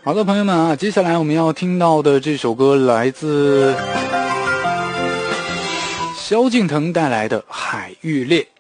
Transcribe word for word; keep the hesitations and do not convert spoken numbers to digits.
好的，朋友们啊，接下来我们要听到的这首歌来自萧敬腾带来的《海芋恋》。